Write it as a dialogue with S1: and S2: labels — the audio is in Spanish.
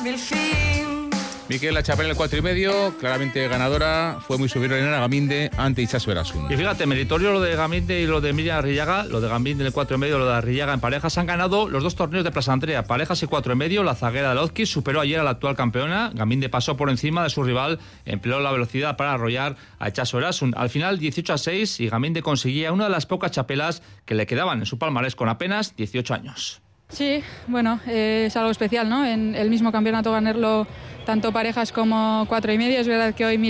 S1: Miquel Lachapelle en el 4,5, claramente ganadora, fue muy superior en Gaminde ante Itxaso Erasun.
S2: Y fíjate, meritorio lo de Gaminde y lo de Miriam Arrillaga, lo de Gaminde en el 4,5, lo de Arrillaga en parejas, han ganado los dos torneos de Plaza Andrea, parejas y 4,5, la zaguera de Lozki superó ayer a la actual campeona, Gaminde pasó por encima de su rival, empleó la velocidad para arrollar a Itxaso Erasun. Al final 18-6 y Gaminde conseguía una de las pocas chapelas que le quedaban en su palmarés con apenas 18 años.
S3: Sí, bueno, es algo especial, ¿no? En el mismo campeonato ganarlo tanto parejas como 4,5. Es verdad que hoy